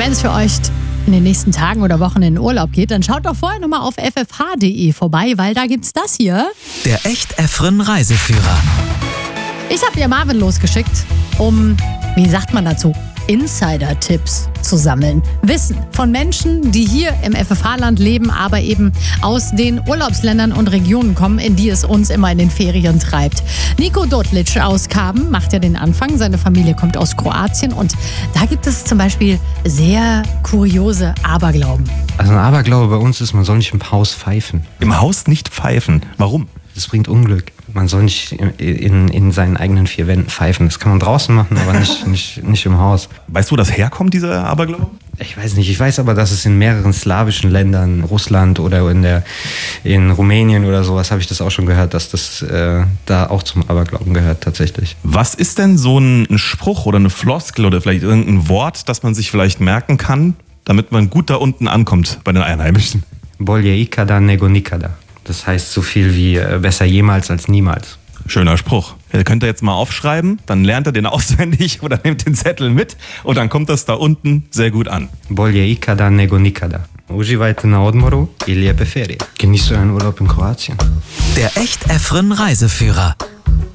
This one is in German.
wenn es für euch in den nächsten Tagen oder Wochen in den Urlaub geht, dann schaut doch vorher nochmal auf ffh.de vorbei, weil da gibt's das hier. Der Echt-Effren Reiseführer. Ich habe ihr Marvin losgeschickt, um, wie sagt man dazu, Insider-Tipps zu sammeln. Wissen von Menschen, die hier im FFH-Land leben, aber eben aus den Urlaubsländern und Regionen kommen, in die es uns immer in den Ferien treibt. Nico Dotlic aus Karben macht ja den Anfang. Seine Familie kommt aus Kroatien und da gibt es zum Beispiel sehr kuriose Aberglauben. Also ein Aberglaube bei uns ist, man soll nicht im Haus pfeifen. Im Haus nicht pfeifen. Warum? Das bringt Unglück. Man soll nicht in seinen eigenen vier Wänden pfeifen. Das kann man draußen machen, aber nicht im Haus. Weißt du, wo das herkommt, dieser Aberglaube? Ich weiß nicht. Ich weiß aber, dass es in mehreren slawischen Ländern, Russland oder in Rumänien oder sowas, habe ich das auch schon gehört, dass das da auch zum Aberglauben gehört tatsächlich. Was ist denn so ein Spruch oder eine Floskel oder vielleicht irgendein Wort, das man sich vielleicht merken kann, damit man gut da unten ankommt bei den Einheimischen? Bolje ikada nego nikada. Das heißt so viel wie besser jemals als niemals. Schöner Spruch. Den könnt ihr jetzt mal aufschreiben, dann lernt ihr den auswendig oder nehmt den Zettel mit und dann kommt das da unten sehr gut an. Bolje ikada nego nikada. Uživajte na odmoru i lijepe ferije. Genießt euren Urlaub in Kroatien. Der Echt-Effren Reiseführer.